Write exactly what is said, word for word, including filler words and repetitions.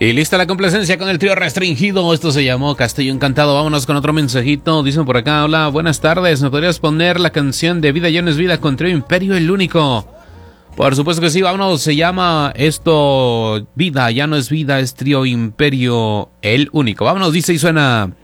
Y lista la complacencia con el trío Restringido. Esto se llamó Castillo Encantado. Vámonos con otro mensajito. Dicen por acá: hola, buenas tardes. ¿Me podrías poner la canción de Vida ya no es vida con Trío Imperio el Único? Por supuesto que sí, vámonos. Se llama esto Vida ya no es vida, es Trío Imperio el Único. Vámonos, dice y suena.